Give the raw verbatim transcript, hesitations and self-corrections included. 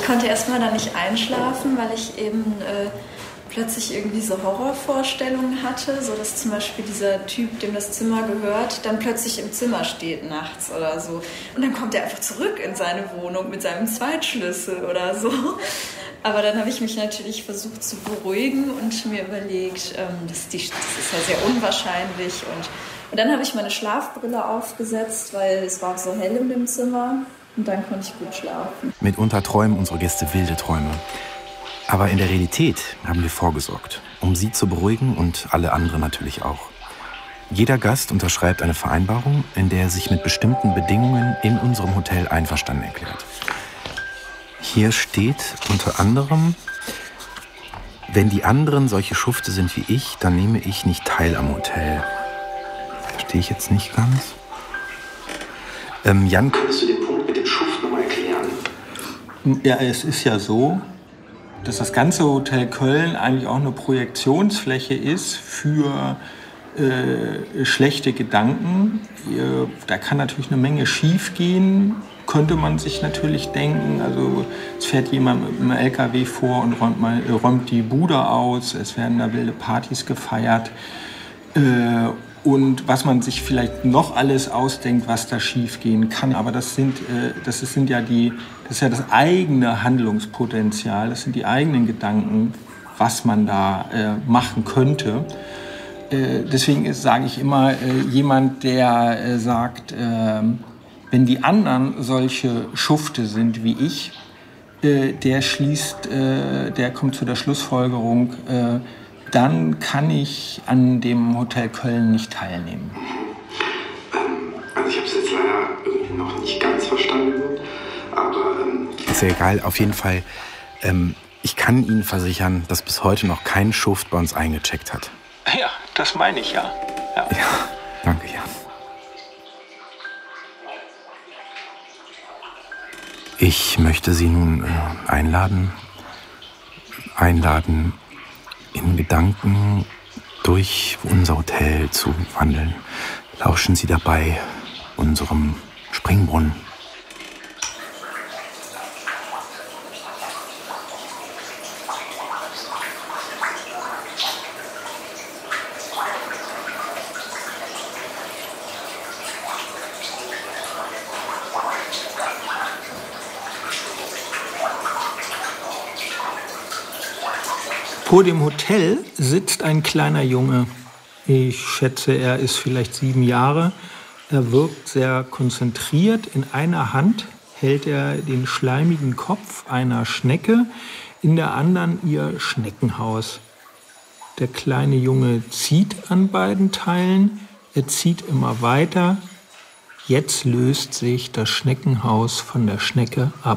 konnte erstmal da nicht einschlafen, weil ich eben äh, plötzlich irgendwie so Horrorvorstellungen hatte, so dass zum Beispiel dieser Typ, dem das Zimmer gehört, dann plötzlich im Zimmer steht nachts oder so. Und dann kommt er einfach zurück in seine Wohnung mit seinem Zweitschlüssel oder so. Aber dann habe ich mich natürlich versucht zu beruhigen und mir überlegt, ähm, das, die, das ist ja sehr unwahrscheinlich. Und, und dann habe ich meine Schlafbrille aufgesetzt, weil es war so hell in dem Zimmer. Und dann konnte ich gut schlafen. Mitunter träumen unsere Gäste wilde Träume. Aber in der Realität haben wir vorgesorgt, um sie zu beruhigen und alle anderen natürlich auch. Jeder Gast unterschreibt eine Vereinbarung, in der er sich mit bestimmten Bedingungen in unserem Hotel einverstanden erklärt. Hier steht unter anderem: Wenn die anderen solche Schufte sind wie ich, dann nehme ich nicht teil am Hotel. Verstehe ich jetzt nicht ganz. Ähm, Jan, könntest du den Punkt mit dem Schuft nochmal erklären? Ja, es ist ja so, dass das ganze Hotel Köln eigentlich auch eine Projektionsfläche ist für äh, schlechte Gedanken. Äh, da kann natürlich eine Menge schief gehen, könnte man sich natürlich denken. Also es fährt jemand mit einem L K W vor und räumt, mal, äh, räumt die Bude aus, es werden da wilde Partys gefeiert. Äh, Und was man sich vielleicht noch alles ausdenkt, was da schief gehen kann. Aber das sind, äh, das sind ja die, das ist ja das eigene Handlungspotenzial, das sind die eigenen Gedanken, was man da äh, machen könnte. Äh, deswegen sage ich immer, äh, jemand, der äh, sagt, äh, wenn die anderen solche Schufte sind wie ich, äh, der schließt, äh, der kommt zu der Schlussfolgerung, äh, dann kann ich an dem Hotel Köln nicht teilnehmen. Ähm, also ich habe es jetzt leider irgendwie noch nicht ganz verstanden, aber... Ähm ist ja egal, auf jeden Fall. Ähm, ich kann Ihnen versichern, dass bis heute noch kein Schuft bei uns eingecheckt hat. Ja, das meine ich ja. Ja, ja danke, Jan. Ich möchte Sie nun äh, einladen, einladen, in Gedanken durch unser Hotel zu wandeln. Lauschen Sie dabei unserem Springbrunnen. Vor dem Hotel sitzt ein kleiner Junge. Ich schätze, er ist vielleicht sieben Jahre. Er wirkt sehr konzentriert. In einer Hand hält er den schleimigen Kopf einer Schnecke, in der anderen ihr Schneckenhaus. Der kleine Junge zieht an beiden Teilen. Er zieht immer weiter. Jetzt löst sich das Schneckenhaus von der Schnecke ab.